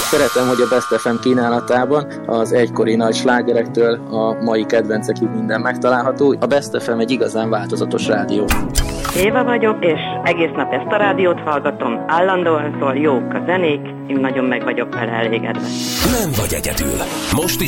Szeretem, hogy a Best FM kínálatában az egykori nagy slágerektől a mai kedvencekig minden megtalálható. A Best FM egy igazán változatos rádió. Éva vagyok, és egész nap ezt a rádiót hallgatom. Állandóan szól, jók a zenék, én nagyon meg vagyok vele elégedve. Nem vagy egyedül. Most is